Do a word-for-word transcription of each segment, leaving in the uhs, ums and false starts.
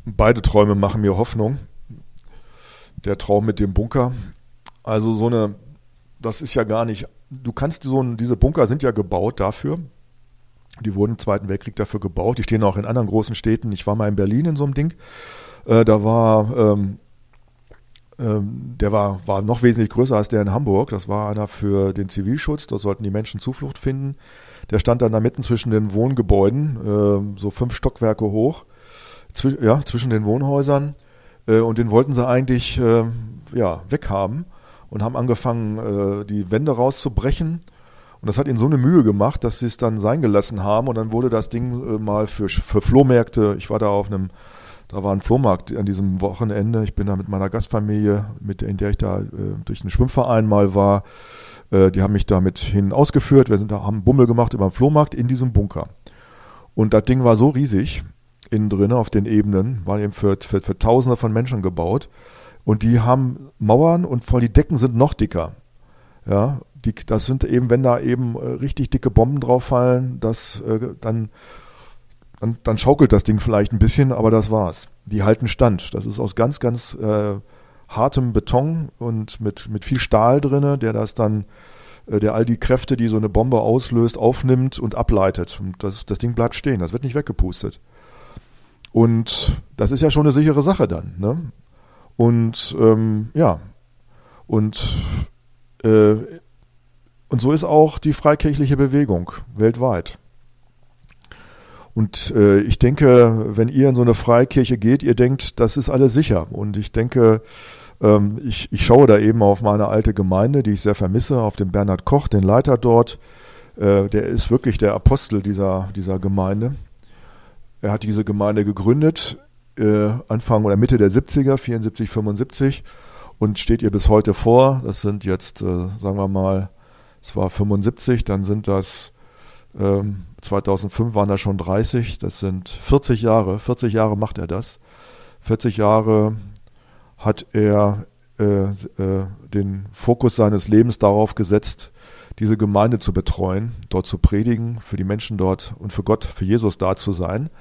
beide Träume machen mir Hoffnung. Der Traum mit dem Bunker. Also so eine, das ist ja gar nicht, du kannst so ein, diese Bunker sind ja gebaut dafür. Die wurden im Zweiten Weltkrieg dafür gebaut. Die stehen auch in anderen großen Städten. Ich war mal in Berlin in so einem Ding. Äh, da war, ähm, ähm, der war, war noch wesentlich größer als der in Hamburg. Das war einer für den Zivilschutz. Dort sollten die Menschen Zuflucht finden. Der stand dann da mitten zwischen den Wohngebäuden, äh, so fünf Stockwerke hoch, zwi- ja, zwischen den Wohnhäusern. Äh, und den wollten sie eigentlich äh, ja, weghaben und haben angefangen, äh, die Wände rauszubrechen. Und das hat ihnen so eine Mühe gemacht, dass sie es dann sein gelassen haben. Und dann wurde das Ding äh, mal für, für Flohmärkte, ich war da auf einem, da war ein Flohmarkt an diesem Wochenende. Ich bin da mit meiner Gastfamilie, mit der, in der ich da äh, durch einen Schwimmverein mal war. Äh, die haben mich da mit hin ausgeführt. Wir sind da, haben Bummel gemacht über den Flohmarkt in diesem Bunker. Und das Ding war so riesig, innen drin auf den Ebenen, war eben für, für, für Tausende von Menschen gebaut. Und die haben Mauern und vor die Decken sind noch dicker. Ja, die, das sind eben, wenn da eben äh, richtig dicke Bomben drauf fallen, das, äh, dann, dann, dann schaukelt das Ding vielleicht ein bisschen, aber das war's. Die halten stand. Das ist aus ganz, ganz äh, hartem Beton und mit, mit viel Stahl drinne, der das dann, äh, der all die Kräfte, die so eine Bombe auslöst, aufnimmt und ableitet. Und das, das Ding bleibt stehen, das wird nicht weggepustet. Und das ist ja schon eine sichere Sache dann, ne? Und ähm, ja, und äh, und so ist auch die freikirchliche Bewegung weltweit. Und äh, ich denke, wenn ihr in so eine Freikirche geht, ihr denkt, das ist alles sicher. Und ich denke, ähm, ich, ich schaue da eben auf meine alte Gemeinde, die ich sehr vermisse, auf den Bernhard Koch, den Leiter dort. Äh, der ist wirklich der Apostel dieser, dieser Gemeinde. Er hat diese Gemeinde gegründet, äh, Anfang oder Mitte der siebziger, vierundsiebzig, fünfundsiebzig, und steht ihr bis heute vor. Das sind jetzt, äh, sagen wir mal, es war fünfundsiebzig, dann sind das, ähm, zweitausendfünf waren das schon dreißig, das sind vierzig Jahre, vierzig Jahre macht er das. vierzig Jahre hat er äh, äh, den Fokus seines Lebens darauf gesetzt, diese Gemeinde zu betreuen, dort zu predigen, für die Menschen dort und für Gott, für Jesus da zu sein.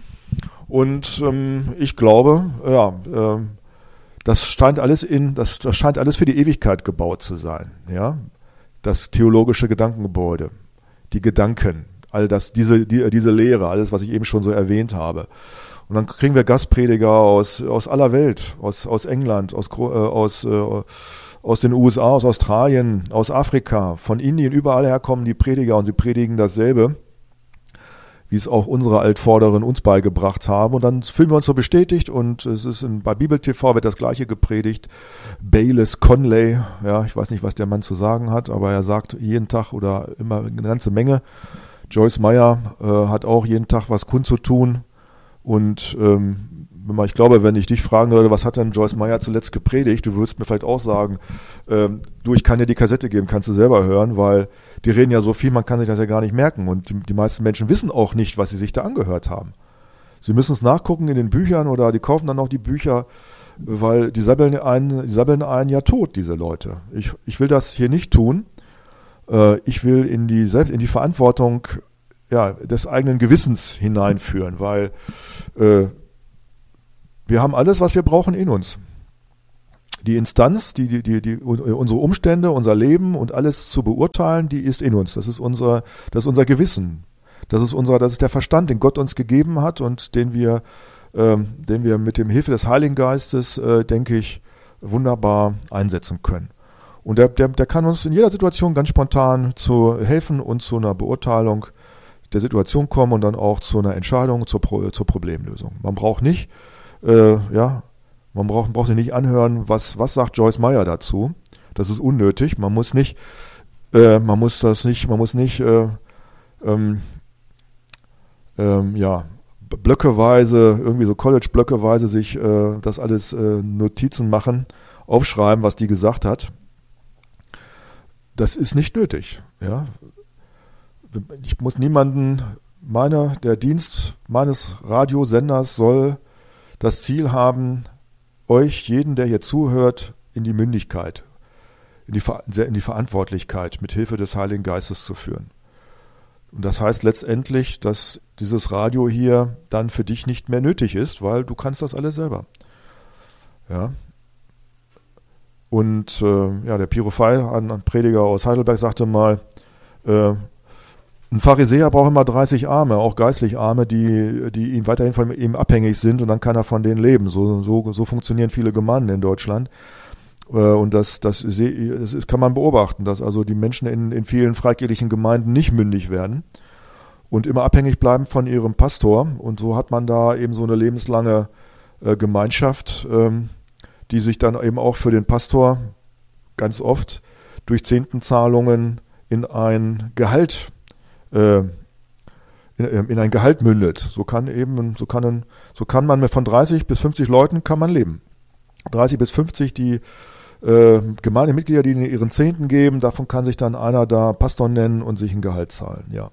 Und ähm, ich glaube, ja, äh, das scheint alles in, das, das scheint alles für die Ewigkeit gebaut zu sein, ja. Das theologische Gedankengebäude, die Gedanken, all das, diese, die, diese Lehre, alles, was ich eben schon so erwähnt habe. Und dann kriegen wir Gastprediger aus, aus aller Welt, aus, aus England, aus, äh, aus, äh, aus den U S A, aus Australien, aus Afrika, von Indien, überall her kommen die Prediger und sie predigen dasselbe, wie es auch unsere Altvorderen uns beigebracht haben. Und dann fühlen wir uns so bestätigt und es ist in, bei Bibel T V wird das Gleiche gepredigt. Baylis Conley, ja, ich weiß nicht, was der Mann zu sagen hat, aber er sagt jeden Tag oder immer eine ganze Menge. Joyce Meyer äh, hat auch jeden Tag was kundzutun. Und ähm, ich glaube, wenn ich dich fragen würde, was hat denn Joyce Meyer zuletzt gepredigt, du würdest mir vielleicht auch sagen, ähm, du, ich kann dir die Kassette geben, kannst du selber hören, weil die reden ja so viel, man kann sich das ja gar nicht merken. Und die, die meisten Menschen wissen auch nicht, was sie sich da angehört haben. Sie müssen es nachgucken in den Büchern oder die kaufen dann auch die Bücher, weil die sabbeln einen, die sabbeln einen ja tot, diese Leute. Ich, ich will das hier nicht tun. Äh, ich will in die, in die Verantwortung ja, des eigenen Gewissens hineinführen, weil äh, wir haben alles, was wir brauchen, in uns. Die Instanz, die, die, die, die, unsere Umstände, unser Leben und alles zu beurteilen, die ist in uns. Das ist unser, das ist unser Gewissen. Das ist unser, das ist der Verstand, den Gott uns gegeben hat und den wir, ähm, den wir mit dem Hilfe des Heiligen Geistes, äh, denke ich, wunderbar einsetzen können. Und der, der, der kann uns in jeder Situation ganz spontan zu helfen und zu einer Beurteilung der Situation kommen und dann auch zu einer Entscheidung, zur, Pro, zur Problemlösung. Man braucht nicht, äh, ja, man braucht, braucht sich nicht anhören, was, was sagt Joyce Meyer dazu. Das ist unnötig. Man muss nicht, äh, man muss das nicht, man muss nicht, äh, ähm, ähm, ja, blöckeweise, irgendwie so College-blöckeweise sich äh, das alles äh, Notizen machen, aufschreiben, was die gesagt hat. Das ist nicht nötig, ja. Ich muss niemanden, meine, der Dienst meines Radiosenders soll das Ziel haben, euch, jeden, der hier zuhört, in die Mündigkeit, in die, in die Verantwortlichkeit mit Hilfe des Heiligen Geistes zu führen. Und das heißt letztendlich, dass dieses Radio hier dann für dich nicht mehr nötig ist, weil du kannst das alles selber. Ja. Und äh, ja, der Pirofei, ein, ein Prediger aus Heidelberg, sagte mal, äh, ein Pharisäer braucht immer dreißig Arme, auch geistlich Arme, die, die ihm weiterhin von ihm abhängig sind und dann kann er von denen leben. So, so, so funktionieren viele Gemeinden in Deutschland. Und das, das, das kann man beobachten, dass also die Menschen in, in vielen freikirchlichen Gemeinden nicht mündig werden und immer abhängig bleiben von ihrem Pastor. Und so hat man da eben so eine lebenslange äh, Gemeinschaft, ähm, die sich dann eben auch für den Pastor ganz oft durch Zehntenzahlungen in ein Gehalt äh, in, in ein Gehalt mündet. So kann eben, so kann, ein, so kann man von dreißig bis fünfzig Leuten kann man leben. dreißig bis fünfzig, die äh, Gemeindemitglieder, die ihren Zehnten geben, davon kann sich dann einer da Pastor nennen und sich ein Gehalt zahlen. Ja.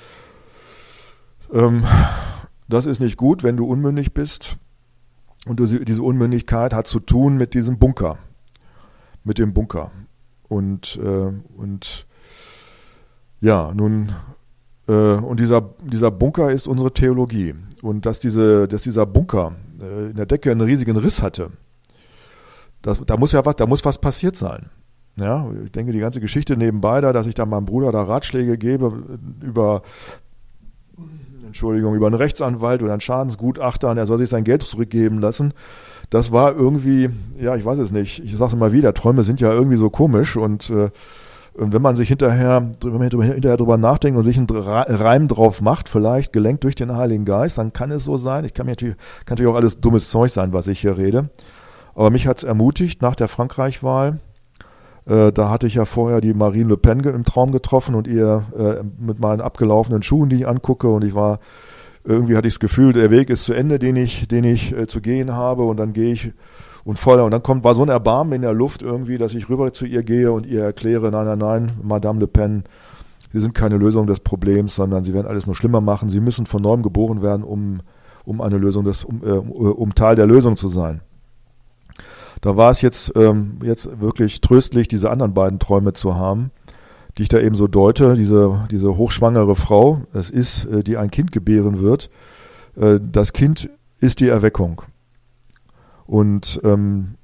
Ähm, das ist nicht gut, wenn du unmündig bist. Und du, diese Unmündigkeit hat zu tun mit diesem Bunker, mit dem Bunker. Und, äh, und ja, nun, äh, und dieser, dieser Bunker ist unsere Theologie. Und dass, diese, dass dieser Bunker äh, in der Decke einen riesigen Riss hatte, Das, da muss ja was, da muss was passiert sein. Ja, ich denke, die ganze Geschichte nebenbei da, dass ich da meinem Bruder da Ratschläge gebe über, Entschuldigung, über einen Rechtsanwalt oder einen Schadensgutachter und er soll sich sein Geld zurückgeben lassen. Das war irgendwie, ja, ich weiß es nicht. Ich sage es immer wieder, Träume sind ja irgendwie so komisch und, äh, und wenn man sich hinterher, wenn man hinterher drüber nachdenkt und sich einen Reim drauf macht, vielleicht gelenkt durch den Heiligen Geist, dann kann es so sein. Ich kann mir natürlich, kann natürlich auch alles dummes Zeug sein, was ich hier rede. Aber mich hat es ermutigt nach der Frankreich-Wahl. Äh, da hatte ich ja vorher die Marine Le Pen im Traum getroffen und ihr äh, mit meinen abgelaufenen Schuhen, die ich angucke. Und ich war, irgendwie hatte ich das Gefühl, der Weg ist zu Ende, den ich, den ich äh, zu gehen habe. Und dann gehe ich und voller. Und dann kommt, war so ein Erbarmen in der Luft irgendwie, dass ich rüber zu ihr gehe und ihr erkläre, nein, nein, nein, Madame Le Pen, Sie sind keine Lösung des Problems, sondern Sie werden alles nur schlimmer machen. Sie müssen von neuem geboren werden, um, um eine Lösung des, um, äh, um Teil der Lösung zu sein. Da war es jetzt, ähm, jetzt wirklich tröstlich, diese anderen beiden Träume zu haben, die ich da eben so deute. Diese, diese hochschwangere Frau, es ist, äh, die ein Kind gebären wird. Äh, das Kind ist die Erweckung. Und ähm,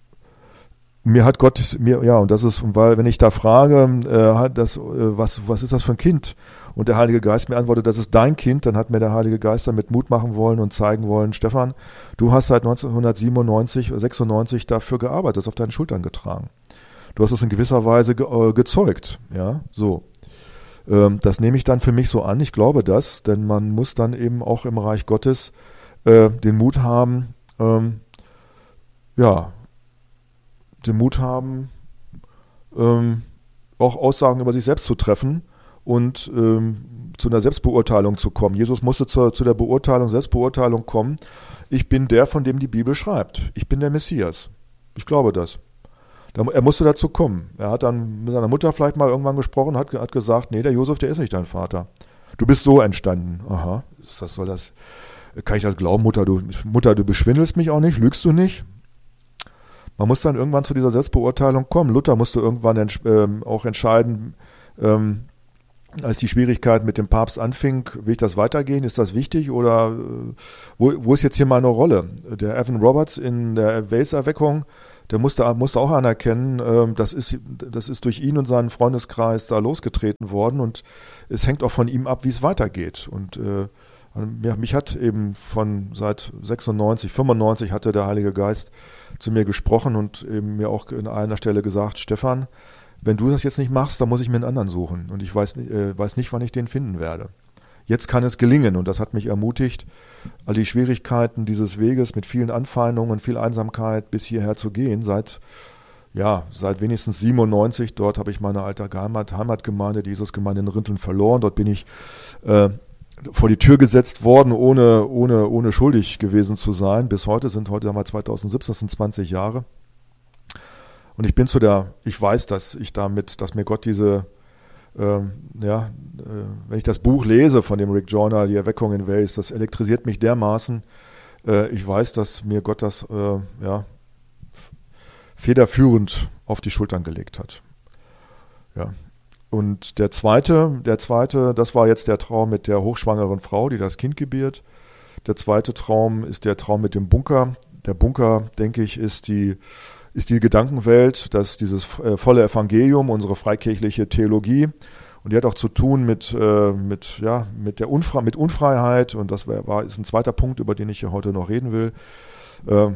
mir hat Gott, mir, ja, und das ist, weil, wenn ich da frage, äh, das, äh, was, was ist das für ein Kind? Und der Heilige Geist mir antwortet, das ist dein Kind, dann hat mir der Heilige Geist damit Mut machen wollen und zeigen wollen, Stefan, du hast seit neunzehnhundertsiebenundneunzig, sechsundneunzig dafür gearbeitet, das auf deinen Schultern getragen. Du hast es in gewisser Weise ge- äh, gezeugt, ja, so. Ähm, das nehme ich dann für mich so an, ich glaube das, denn man muss dann eben auch im Reich Gottes äh, den Mut haben, ähm, ja, den Mut haben, ähm, auch Aussagen über sich selbst zu treffen, und ähm, zu einer Selbstbeurteilung zu kommen. Jesus musste zu, zu der Beurteilung, Selbstbeurteilung kommen. Ich bin der, von dem die Bibel schreibt. Ich bin der Messias. Ich glaube das. Da, er musste dazu kommen. Er hat dann mit seiner Mutter vielleicht mal irgendwann gesprochen, hat, hat gesagt, nee, der Josef, der ist nicht dein Vater. Du bist so entstanden. Aha, ist das, soll das, kann ich das glauben, Mutter, du, Mutter, du beschwindelst mich auch nicht, lügst du nicht? Man muss dann irgendwann zu dieser Selbstbeurteilung kommen. Luther musste irgendwann ents- ähm, auch entscheiden, ähm, als die Schwierigkeit mit dem Papst anfing, will ich das weitergehen, ist das wichtig oder wo, wo ist jetzt hier meine Rolle? Der Evan Roberts in der Wales-Erweckung, der musste, musste auch anerkennen, das ist, das ist durch ihn und seinen Freundeskreis da losgetreten worden und es hängt auch von ihm ab, wie es weitergeht. Und äh, mich hat eben von seit sechsundneunzig, fünfundneunzig hatte der Heilige Geist zu mir gesprochen und eben mir auch an einer Stelle gesagt, Stefan, wenn du das jetzt nicht machst, dann muss ich mir einen anderen suchen. Und ich weiß, äh, weiß nicht, wann ich den finden werde. Jetzt kann es gelingen. Und das hat mich ermutigt, all die Schwierigkeiten dieses Weges mit vielen Anfeindungen, viel Einsamkeit bis hierher zu gehen. Seit, ja, seit wenigstens siebenundneunzig. Dort habe ich meine alte Heimat, Heimatgemeinde, die Jesusgemeinde in Rinteln verloren. Dort bin ich äh, vor die Tür gesetzt worden, ohne, ohne, ohne schuldig gewesen zu sein. Bis heute sind, heute haben wir zweitausendsiebzehn, das sind zwanzig Jahre. Und ich bin zu der, ich weiß, dass ich damit, dass mir Gott diese, ähm, ja, äh, wenn ich das Buch lese von dem Rick Joyner, die Erweckung in Wales, das elektrisiert mich dermaßen. Äh, ich weiß, dass mir Gott das, äh, ja, federführend auf die Schultern gelegt hat. Ja. und der zweite, der zweite, das war jetzt der Traum mit der hochschwangeren Frau, die das Kind gebiert. Der zweite Traum ist der Traum mit dem Bunker. Der Bunker, denke ich, ist die, ist die Gedankenwelt, dass dieses äh, volle Evangelium, unsere freikirchliche Theologie, und die hat auch zu tun mit, äh, mit, ja, mit der Unfre- mit Unfreiheit, und das war, war, ist ein zweiter Punkt, über den ich hier heute noch reden will. Äh,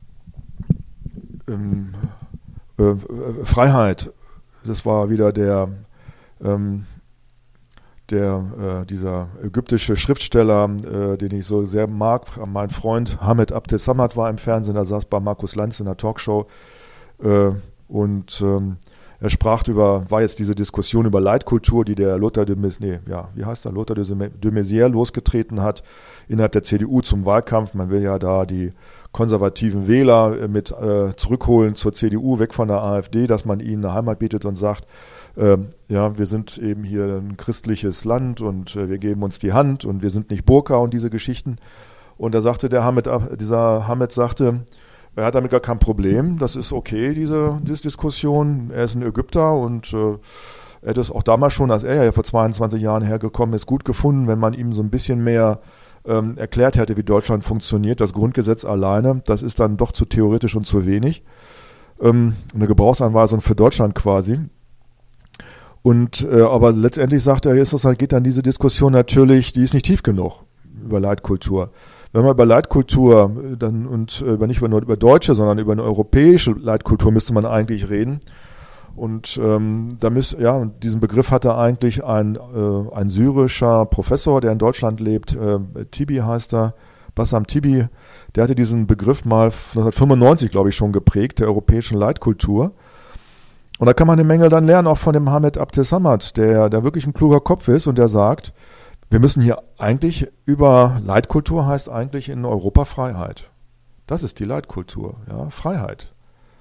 ähm, äh, Freiheit, das war wieder der Ähm, der, äh, dieser ägyptische Schriftsteller, äh, den ich so sehr mag, mein Freund Hamed Abdessamad war im Fernsehen, er saß bei Markus Lanz in der Talkshow äh, und ähm, er sprach über, war jetzt diese Diskussion über Leitkultur, die der Lothar de Maizière, nee, ja, wie heißt er, Lothar de Maizière losgetreten hat innerhalb der C D U zum Wahlkampf. Man will ja da die konservativen Wähler mit äh, zurückholen zur C D U, weg von der AfD, dass man ihnen eine Heimat bietet und sagt, Ähm, ja, wir sind eben hier ein christliches Land und äh, wir geben uns die Hand und wir sind nicht Burka und diese Geschichten. Und da sagte der Hamed, dieser Hamed sagte, er hat damit gar kein Problem, das ist okay, diese, diese Diskussion. Er ist ein Ägypter und äh, er hätte es auch damals schon, als er ja vor zweiundzwanzig Jahren hergekommen ist, gut gefunden, wenn man ihm so ein bisschen mehr ähm, erklärt hätte, wie Deutschland funktioniert. Das Grundgesetz alleine, das ist dann doch zu theoretisch und zu wenig. Ähm, eine Gebrauchsanweisung für Deutschland quasi. Und äh, aber letztendlich sagt er, ist das halt, geht dann diese Diskussion natürlich, die ist nicht tief genug über Leitkultur. Wenn man über Leitkultur dann und äh, nicht nur über deutsche, sondern über eine europäische Leitkultur müsste man eigentlich reden. Und ähm, da müsst, ja, diesen Begriff hatte eigentlich ein äh, ein syrischer Professor, der in Deutschland lebt, äh, Tibi heißt er, Bassam Tibi, der hatte diesen Begriff mal neunzehnhundertfünfundneunzig, glaube ich, schon geprägt, der europäischen Leitkultur. Und da kann man eine Menge dann lernen, auch von dem Hamed Abdessamad, der, der wirklich ein kluger Kopf ist und der sagt, wir müssen hier eigentlich über Leitkultur heißt eigentlich in Europa Freiheit. Das ist die Leitkultur, ja, Freiheit.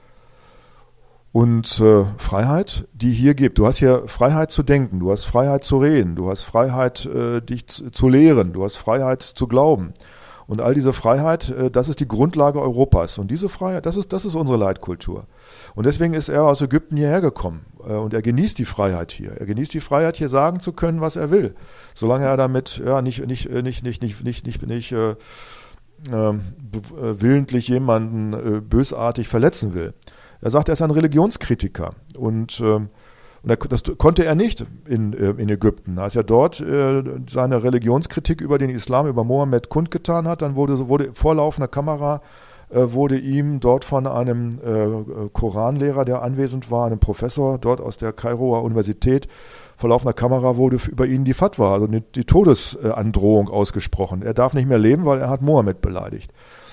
Und äh, Freiheit, die hier gibt. Du hast hier Freiheit zu denken, du hast Freiheit zu reden, du hast Freiheit, äh, dich zu, zu lehren, du hast Freiheit zu glauben. Und all diese Freiheit, äh, das ist die Grundlage Europas. Und diese Freiheit, das ist, das ist unsere Leitkultur. Und deswegen ist er aus Ägypten hierher gekommen. Äh, und er genießt die Freiheit hier. Er genießt die Freiheit, hier sagen zu können, was er will. Solange er damit ja, nicht, nicht, nicht, nicht, nicht, nicht, nicht, nicht äh, äh, willentlich jemanden äh, bösartig verletzen will. Er sagt, er ist ein Religionskritiker. Und äh, Und das konnte er nicht in, in Ägypten. Als er dort äh, seine Religionskritik über den Islam, über Mohammed kundgetan hat, dann wurde, wurde vor laufender Kamera äh, wurde ihm dort von einem äh, Koranlehrer, der anwesend war, einem Professor dort aus der Kairoer Universität, vor laufender Kamera wurde über ihn die Fatwa, also die, die Todesandrohung ausgesprochen. Er darf nicht mehr leben, weil er hat Mohammed beleidigt.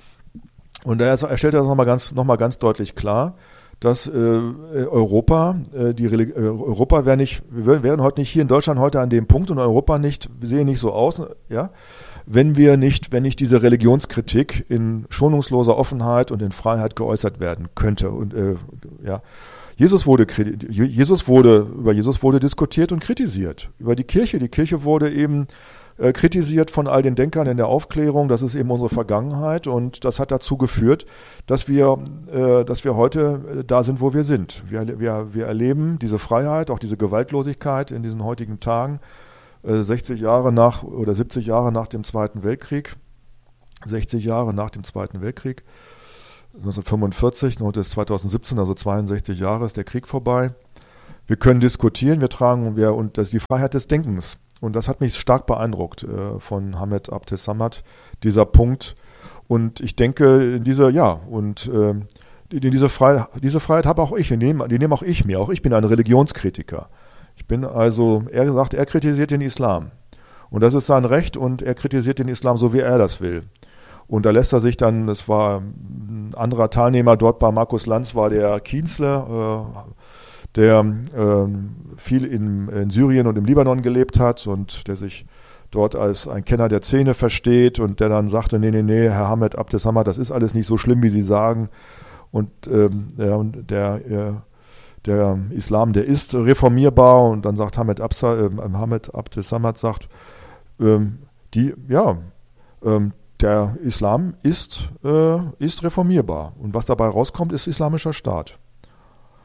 Und er, er stellte das nochmal ganz, noch mal ganz deutlich klar, dass äh, Europa, äh, die Religi- äh, Europa wäre nicht, wir wären heute nicht hier in Deutschland heute an dem Punkt und Europa nicht, wir sehen nicht so aus, ja, wenn wir nicht, wenn nicht diese Religionskritik in schonungsloser Offenheit und in Freiheit geäußert werden könnte. Und äh, ja, Jesus wurde, Jesus wurde, über Jesus wurde diskutiert und kritisiert. Über die Kirche, die Kirche wurde eben äh, kritisiert von all den Denkern in der Aufklärung. Das ist eben unsere Vergangenheit und das hat dazu geführt, dass wir, äh, dass wir heute äh, da sind, wo wir sind. Wir, wir, wir erleben diese Freiheit, auch diese Gewaltlosigkeit in diesen heutigen Tagen, äh, sechzig Jahre nach oder siebzig Jahre nach dem Zweiten Weltkrieg, sechzig Jahre nach dem Zweiten Weltkrieg, neunzehnhundertfünfundvierzig, heute ist zweitausendsiebzehn, also zweiundsechzig Jahre ist der Krieg vorbei. Wir können diskutieren, wir tragen, wir, und das ist die Freiheit des Denkens. Und das hat mich stark beeindruckt äh, von Hamed Abdessamad, dieser Punkt. Und ich denke, in dieser, ja, und äh, in diese Freiheit, diese Freiheit habe auch ich, die nehme, die nehme auch ich mir. Auch ich bin ein Religionskritiker. Ich bin also, er sagt, er kritisiert den Islam. Und das ist sein Recht und er kritisiert den Islam so, wie er das will. Und da lässt er sich dann, es war ein anderer Teilnehmer dort bei Markus Lanz, war der Kienzle, äh, der äh, viel in, in Syrien und im Libanon gelebt hat und der sich dort als ein Kenner der Szene versteht und der dann sagte, nee, nee, nee, Herr Hamed Abdessamad, das ist alles nicht so schlimm, wie Sie sagen. Und ähm, ja, der, äh, der Islam, der ist reformierbar. Und dann sagt Hamed, Absa, äh, Hamed Abdessamad, sagt, ähm, die, ja, ähm, der Islam ist, äh, ist reformierbar. Und was dabei rauskommt, ist islamischer Staat.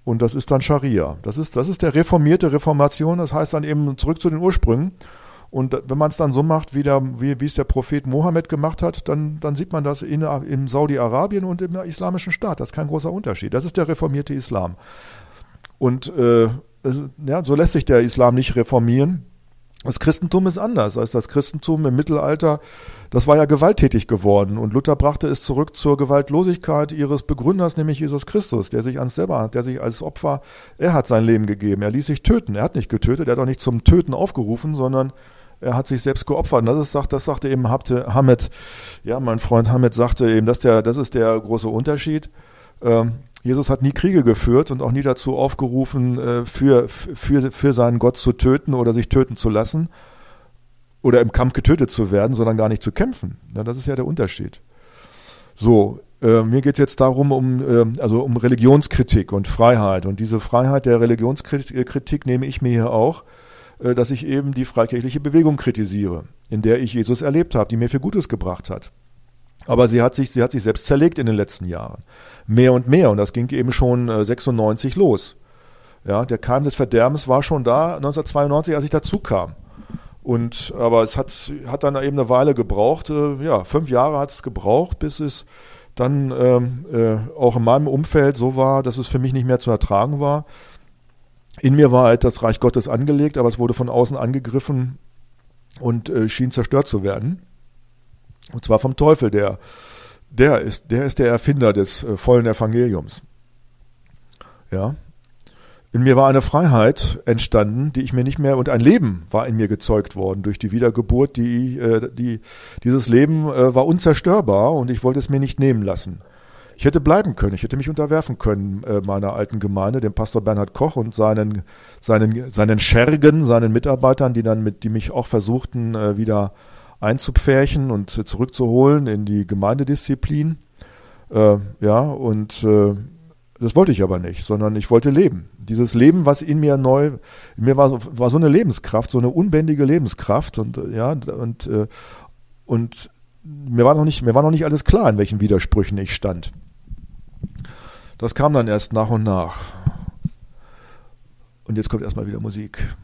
Und das ist dann Scharia. Das ist, das ist der reformierte Reformation, das heißt dann eben zurück zu den Ursprüngen. Und wenn man es dann so macht, wie, der, wie, wie es der Prophet Mohammed gemacht hat, dann, dann sieht man das in, in Saudi-Arabien und im islamischen Staat. Das ist kein großer Unterschied. Das ist der reformierte Islam. Und äh, es, ja, so lässt sich der Islam nicht reformieren. Das Christentum ist anders. Also das Christentum im Mittelalter, das war ja gewalttätig geworden. Und Luther brachte es zurück zur Gewaltlosigkeit ihres Begründers, nämlich Jesus Christus, der sich ans selber, der sich als Opfer, er hat sein Leben gegeben. Er ließ sich töten. Er hat nicht getötet. Er hat auch nicht zum Töten aufgerufen, sondern er hat sich selbst geopfert. Und das ist, das sagte eben Hamed, ja, mein Freund Hamed sagte eben, dass der, das ist der große Unterschied. Ähm, Jesus hat nie Kriege geführt und auch nie dazu aufgerufen, äh, für, für, für seinen Gott zu töten oder sich töten zu lassen oder im Kampf getötet zu werden, sondern gar nicht zu kämpfen. Ja, das ist ja der Unterschied. So, äh, mir geht es jetzt darum, um, äh, also um Religionskritik und Freiheit. Und diese Freiheit der Religionskritik nehme ich mir hier auch, dass ich eben die freikirchliche Bewegung kritisiere, in der ich Jesus erlebt habe, die mir viel Gutes gebracht hat. Aber sie hat sich, sie hat sich selbst zerlegt in den letzten Jahren. Mehr und mehr. Und das ging eben schon sechsundneunzig los. Ja, der Keim des Verderbens war schon da neunzehnhundertzweiundneunzig, als ich dazu kam. Und, aber es hat, hat dann eben eine Weile gebraucht. Ja, fünf Jahre hat es gebraucht, bis es dann ähm, äh, auch in meinem Umfeld so war, dass es für mich nicht mehr zu ertragen war. In mir war halt das Reich Gottes angelegt, aber es wurde von außen angegriffen und äh, schien zerstört zu werden. Und zwar vom Teufel, der, der ist, der ist der Erfinder des äh, vollen Evangeliums. Ja. In mir war eine Freiheit entstanden, die ich mir nicht mehr, und ein Leben war in mir gezeugt worden durch die Wiedergeburt, die, äh, die, dieses Leben äh, war unzerstörbar und ich wollte es mir nicht nehmen lassen. Ich hätte bleiben können, ich hätte mich unterwerfen können äh, meiner alten Gemeinde, dem Pastor Bernhard Koch und seinen, seinen, seinen Schergen, seinen Mitarbeitern, die dann mit, die mich auch versuchten, äh, wieder einzupferchen und äh, zurückzuholen in die Gemeindedisziplin. Äh, ja, und äh, das wollte ich aber nicht, sondern ich wollte leben. Dieses Leben, was in mir neu, in mir war, war so eine Lebenskraft, so eine unbändige Lebenskraft und äh, ja, und, äh, und mir war noch nicht, mir war noch nicht alles klar, in welchen Widersprüchen ich stand. Das kam dann erst nach und nach. Und jetzt kommt erstmal wieder Musik.